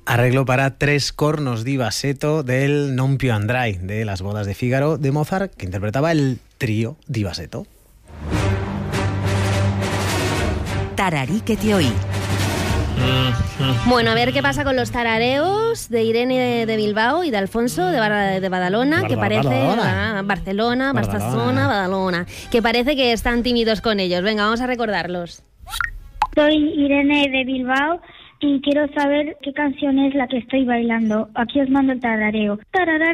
Arreglo para 3 cornos di bassetto del Non più andrai, de Las bodas de Fígaro de Mozart, que interpretaba el trío di bassetto. Tararíquete hoy. Bueno, a ver qué pasa con los tarareos de Irene de Bilbao y de Alfonso de Badalona, que parece... Barcelona, Badalona, que parece que están tímidos con ellos. Venga, vamos a recordarlos. Soy Irene de Bilbao y quiero saber qué canción es la que estoy bailando. Aquí os mando el tarareo. Tararara.